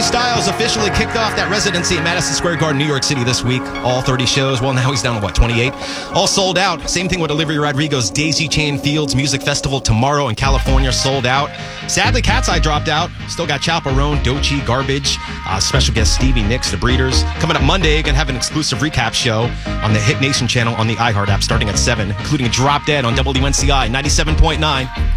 Styles officially kicked off that residency at Madison Square Garden, New York City this week. All 30 shows. Well, now he's down to, 28? All sold out. Same thing with Olivia Rodrigo's Daisy Chain Fields Music Festival tomorrow in California, sold out. Sadly, Cat's Eye dropped out. Still got Chaperone, Doechii, Garbage, special guest Stevie Nicks, The Breeders. Coming up Monday, going to have an exclusive recap show on the Hit Nation channel on the iHeart app starting at 7, including Drop Dead on WNCI 97.9.